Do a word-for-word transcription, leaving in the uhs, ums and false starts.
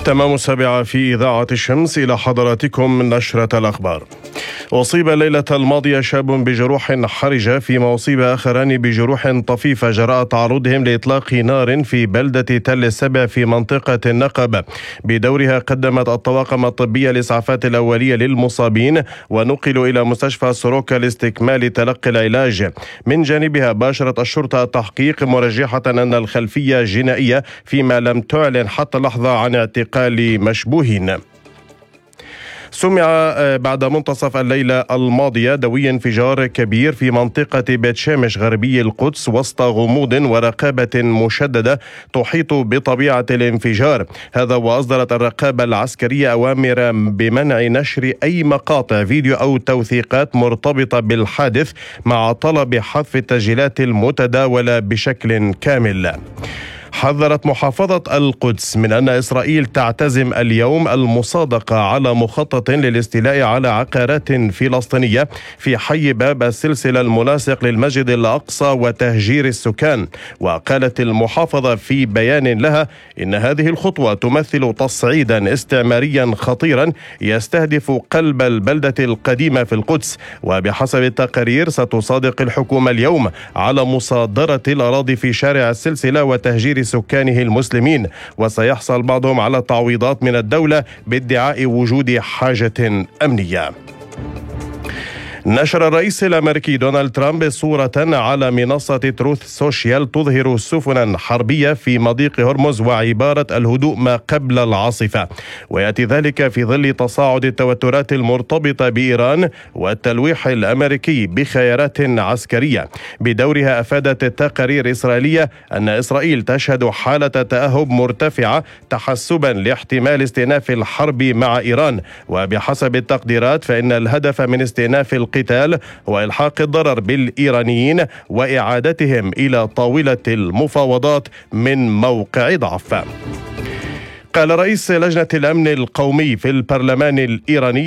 تمام السابعة في إذاعة الشمس، إلى حضراتكم نشرة الأخبار. أصيب الليلة الماضية شاب بجروح حرجة، فيما أصيب آخران بجروح طفيفة جراء تعرضهم لإطلاق نار في بلدة تل السبع في منطقة النقب. بدورها قدمت الطواقم الطبية الإسعافات الأولية للمصابين ونقلوا إلى مستشفى سوروكا لاستكمال تلقي العلاج. من جانبها باشرت الشرطة التحقيق مرجحة أن الخلفية جنائية، فيما لم تعلن حتى اللحظة عن اعتقال مشبوهين. سمع بعد منتصف الليلة الماضية دوي انفجار كبير في منطقة بيت شامش غربي القدس وسط غموض ورقابة مشددة تحيط بطبيعة الانفجار. هذا وأصدرت الرقابة العسكرية أوامر بمنع نشر أي مقاطع فيديو أو توثيقات مرتبطة بالحادث، مع طلب حذف التسجيلات المتداولة بشكل كامل. حذرت محافظة القدس من أن إسرائيل تعتزم اليوم المصادقة على مخطط للاستيلاء على عقارات فلسطينية في حي باب السلسلة الملاصق للمسجد الأقصى وتهجير السكان. وقالت المحافظة في بيان لها إن هذه الخطوة تمثل تصعيدا استعماريا خطيرا يستهدف قلب البلدة القديمة في القدس. وبحسب التقارير ستصادق الحكومة اليوم على مصادرة الأراضي في شارع السلسلة وتهجير سكانه المسلمين، وسيحصل بعضهم على تعويضات من الدولة بادعاء وجود حاجة أمنية. نشر الرئيس الأمريكي دونالد ترامب صورة على منصة تروث سوشيال تظهر سفنا حربية في مضيق هرمز وعبارة الهدوء ما قبل العاصفة، ويأتي ذلك في ظل تصاعد التوترات المرتبطة بإيران والتلويح الأمريكي بخيارات عسكرية. بدورها أفادت التقارير الإسرائيلية أن إسرائيل تشهد حالة تأهب مرتفعة تحسبا لاحتمال استئناف الحرب مع إيران. وبحسب التقديرات فإن الهدف من استئناف القتال هو إلحاق الضرر بالإيرانيين وإعادتهم إلى طاولة المفاوضات من موقع ضعف. قال رئيس لجنة الأمن القومي في البرلمان الإيراني